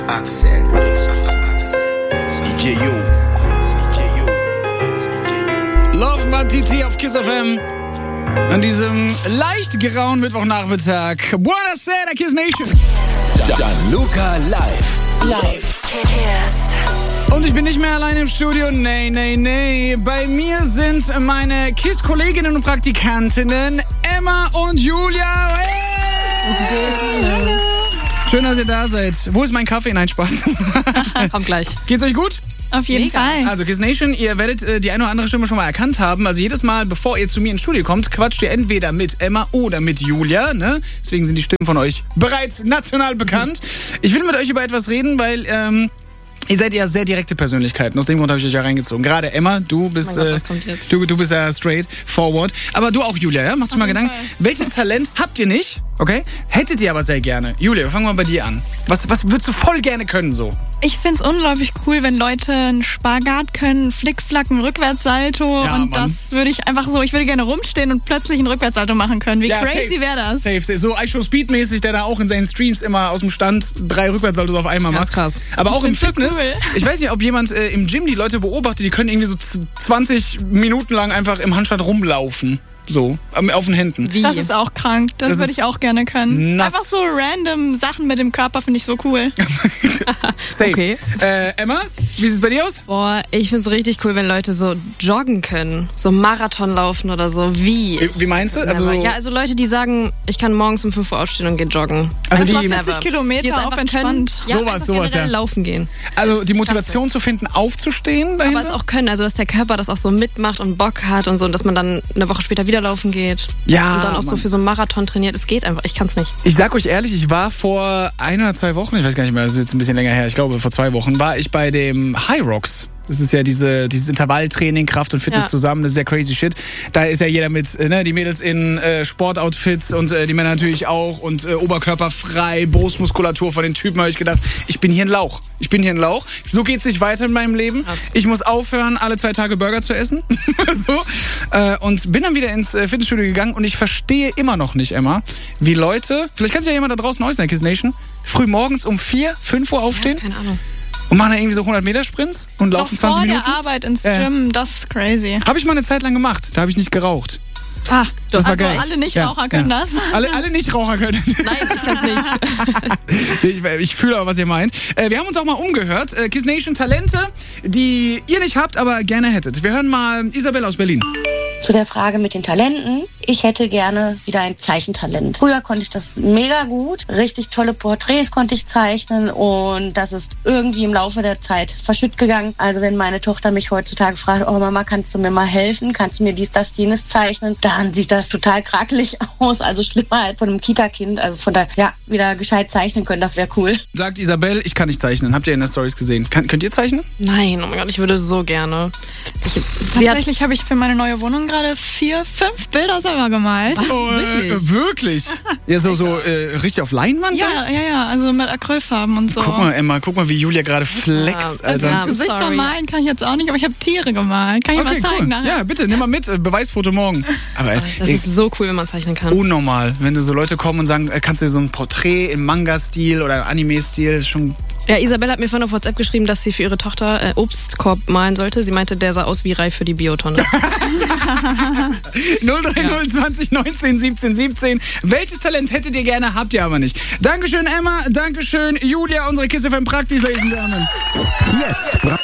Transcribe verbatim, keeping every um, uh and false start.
Axel. D J U. Love Matiti auf Kiss F M. An diesem leicht grauen Mittwochnachmittag. Buonasera, Kiss Nation. Gianluca live. Live. Kiss. Und ich bin nicht mehr allein im Studio. Nee, nee, nee. Bei mir sind meine Kiss-Kolleginnen und Praktikantinnen Emma und Julia. Hey! Schön, dass ihr da seid. Wo ist mein Kaffee? Nein, Spaß. Kommt gleich. Geht's euch gut? Auf jeden Mega. Fall. Also Kiss Nation, ihr werdet äh, die eine oder andere Stimme schon mal erkannt haben. Also jedes Mal, bevor ihr zu mir ins Studio kommt, quatscht ihr entweder mit Emma oder mit Julia. Ne? Deswegen sind die Stimmen von euch bereits national bekannt. Ich will mit euch über etwas reden, weil... Ähm, Ihr seid ja sehr direkte Persönlichkeiten. Aus dem Grund habe ich euch ja reingezogen. Gerade Emma, du bist, oh Gott, was äh, kommt jetzt? du, du bist ja straight forward. Aber du auch, Julia, ja? Macht euch mal Gedanken. Fall. Welches Talent habt ihr nicht? Okay? Hättet ihr aber sehr gerne. Julia, fangen wir mal bei dir an. Was, was würdest du voll gerne können so? Ich find's unglaublich cool, wenn Leute einen Spagat können, Flickflack, einen Rückwärtssalto. Ja, und Mann. das würde ich einfach so, ich würde gerne rumstehen und plötzlich einen Rückwärtssalto machen können. Wie Ja, crazy wäre das? Safe, safe. So iShow Speed-mäßig, der da auch in seinen Streams immer aus dem Stand drei Rückwärtssaltos auf einmal Das macht. ist krass. Aber auch im find's so Fitness. cool. Ich weiß nicht, ob jemand äh, im Gym die Leute beobachtet, die können irgendwie so zwanzig Minuten lang einfach im Handstand rumlaufen. So, auf den Händen. Wie? Das ist auch krank. Das, Das würde ist ich auch gerne können. nuts. Einfach so random Sachen mit dem Körper finde ich so cool. Safe. Okay. Äh, Emma, wie sieht es bei dir aus? Boah, ich find's richtig cool, wenn Leute so joggen können. So Marathon laufen oder so. Wie? Wie, wie meinst du? Also, so, ja, also Leute, die sagen, ich kann morgens um fünf Uhr aufstehen und gehe joggen. also Erstmal die, vierzig Kilometer Die es auf einfach entspannt. können, ja, Sowas, einfach sowas, generell ja. laufen gehen. also die Motivation zu finden, aufzustehen dahinter? Aber es auch können, also dass der Körper das auch so mitmacht und Bock hat und so und dass man dann eine Woche später wieder laufen geht. Ja, Und dann auch so Mann. für so einen Marathon trainiert. Es geht einfach, ich kann's nicht. Ich sag euch ehrlich, ich war vor ein oder zwei Wochen, ich weiß gar nicht mehr, das ist jetzt ein bisschen länger her, ich glaube vor zwei Wochen, war ich bei dem High Rocks. Das ist ja diese, dieses Intervalltraining, Kraft und Fitness Ja. zusammen, das ist ja crazy shit. Da ist ja jeder mit, ne, die Mädels in äh, Sportoutfits und äh, die Männer natürlich auch und äh, oberkörperfrei, Brustmuskulatur von den Typen, habe ich gedacht, ich bin hier ein Lauch. Ich bin hier ein Lauch. So geht's nicht weiter in meinem Leben. Krass. Ich muss aufhören, alle zwei Tage Burger zu essen. so. äh, und bin dann wieder ins äh, Fitnessstudio gegangen und ich verstehe immer noch nicht, Emma, wie Leute, vielleicht kann sich ja jemand da draußen äußern, Kiss Nation, früh morgens um vier, fünf Uhr aufstehen. Ja, keine Ahnung. Und machen dann irgendwie so hundert Meter Sprints und Noch laufen vor zwanzig Minuten. der Arbeit ins Ja. Gym, das ist crazy. Habe ich mal eine Zeit lang gemacht. Da habe ich nicht geraucht. Ah, Das war also geil. alle Nichtraucher können ja. das. Alle, alle Nichtraucher können. Nein, ich kann's nicht. ich, ich fühle aber, was ihr meint. Äh, wir haben uns auch mal umgehört. Äh, Kiss Nation Talente, die ihr nicht habt, aber gerne hättet. Wir hören mal Isabel aus Berlin. Zu der Frage mit den Talenten. Ich hätte gerne wieder ein Zeichentalent. Früher konnte ich das mega gut. Richtig tolle Porträts konnte ich zeichnen und das ist irgendwie im Laufe der Zeit verschütt gegangen. Also wenn meine Tochter mich heutzutage fragt, oh Mama, kannst du mir mal helfen? Kannst du mir dies, das, jenes zeichnen? Dann sieht das total krakelig aus. Also schlimmer als von einem Kita-Kind. Also von der, ja, wieder gescheit zeichnen können, das wäre cool. Sagt Isabel, ich kann nicht zeichnen. Habt ihr in der Stories gesehen? Kann, könnt ihr zeichnen? Nein, oh mein Gott, ich würde so gerne. Ich, sie hat, Tatsächlich habe ich für meine neue Wohnung gerade vier, fünf Bilder selber gemalt. Was? Oh, Wirklich? Äh, wirklich? Ja, so, so äh, richtig auf Leinwand dann? Ja, ja, ja, also mit Acrylfarben und so. Guck mal, Emma, guck mal, wie Julia gerade flext, Ja, Alter. ja. I'm Gesichter sorry. malen kann ich jetzt auch nicht, aber ich habe Tiere gemalt. Kann ich Okay, mal zeigen cool. nachher. Ja, bitte, nimm mal mit. äh, Beweisfoto morgen. Aber äh, das ist so cool, wenn man zeichnen kann. unnormal, wenn so Leute kommen und sagen, äh, kannst du dir so ein Porträt im Manga-Stil oder im Anime-Stil, ist schon... Ja, Isabel hat mir vorhin auf WhatsApp geschrieben, dass sie für ihre Tochter äh, Obstkorb malen sollte. Sie meinte, der sah aus wie reif für die Biotonne. null drei null zwanzig neunzehn siebzehn siebzehn. Welches Talent hättet ihr gerne, habt ihr aber nicht. Dankeschön, Emma. Dankeschön, Julia, unsere Kiss F M Praktis, Ladies and Gentlemen. Jetzt